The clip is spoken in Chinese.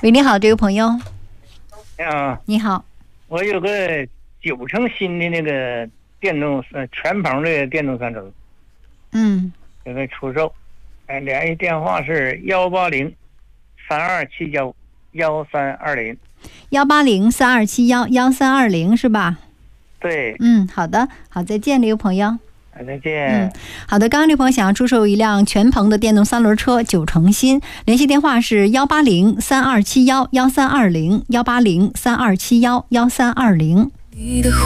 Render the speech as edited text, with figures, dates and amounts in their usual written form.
喂，你好，这位朋友。 你好， 我有个9成新的那个电动全棚的电动三轮，有个出售，联系电话是180-3271-1320，180-3271-1320是吧？ 对， 好的，好，再见，这位朋友。 再见。 好的，刚刚这朋友想要出售一辆全棚的电动三轮车，9成新，联系电话是180-3271-1320，180-3271-1320。